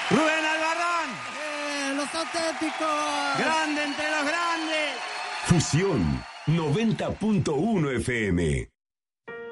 Rubén Albarrán. Los auténticos. Grande entre los grandes. Fusión 90.1 FM.